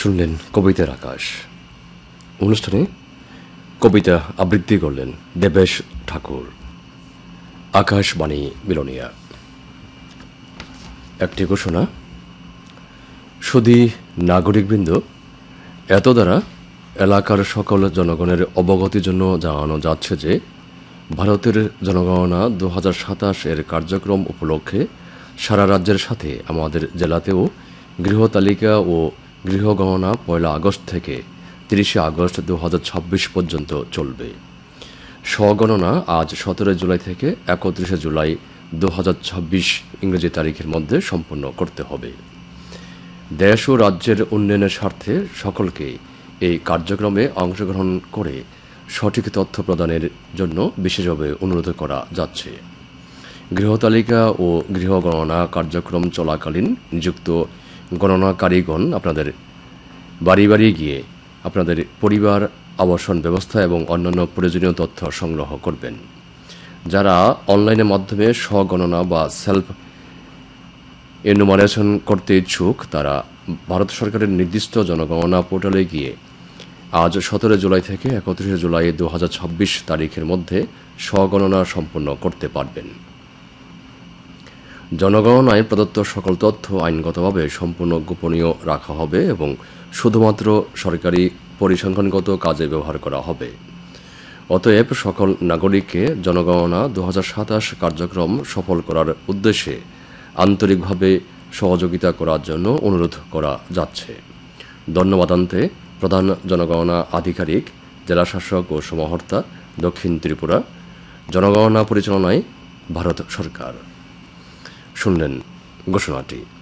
শুনলেন কবিতার আকাশ। অনুষ্ঠানে কবিতা আবৃত্তি করলেন দেবেশ ঠাকুর। আকাশবাণী বিলোনিয়া। একটি ঘোষণা, শুধু নাগরিকবৃন্দ, এত দ্বারা এলাকার সকল জনগণের অবগতির জন্য জানানো যাচ্ছে যে ভারতের জনগণনা 2027 এর কার্যক্রম উপলক্ষে সারা রাজ্যের সাথে আমাদের জেলাতেও গৃহতালিকা ও গৃহগণনা 1 আগস্ট থেকে 30 আগস্ট 2026 পর্যন্ত চলবে। স্বগণনা আজ 17 জুলাই থেকে 31 জুলাই 2026 ইংরেজি তারিখের মধ্যে সম্পন্ন করতে হবে। দেশ ও রাজ্যের উন্নয়নের স্বার্থে সকলকে এই কার্যক্রমে অংশগ্রহণ করে সঠিক তথ্য প্রদানের জন্য বিশেষভাবে অনুরোধ করা যাচ্ছে। গৃহতালিকা ও গৃহগণনা কার্যক্রম চলাকালীন নিযুক্ত গণনাকারীগণ আপনাদের বাড়ি বাড়ি গিয়ে আপনাদের পরিবার, আবাসন ব্যবস্থা এবং অন্যান্য প্রয়োজনীয় তথ্য সংগ্রহ করবেন। যারা অনলাইনের মাধ্যমে স্বগণনা বা সেলফ এনুমারেশন করতে ইচ্ছুক, তারা ভারত সরকারের নির্দিষ্ট জনগণনা পোর্টালে গিয়ে আজ 17 জুলাই থেকে 31 জুলাই 2026 তারিখের মধ্যে স্বগণনা সম্পন্ন করতে পারবেন। জনগণনায় প্রদত্ত সকল তথ্য আইনগতভাবে সম্পূর্ণ গোপনীয় রাখা হবে এবং শুধুমাত্র সরকারি পরিসংখ্যানগত কাজে ব্যবহার করা হবে। অতএব সকল নাগরিককে জনগণনা 2027 কার্যক্রম সফল করার উদ্দেশ্যে আন্তরিকভাবে সহযোগিতা করার জন্য অনুরোধ করা যাচ্ছে। ধন্যবাদান্তে প্রধান জনগণনা আধিকারিক, জেলাশাসক ও সমাহর্তা, দক্ষিণ ত্রিপুরা, জনগণনা পরিচালনায় ভারত সরকার। শুনলেন ঘোষণাটি।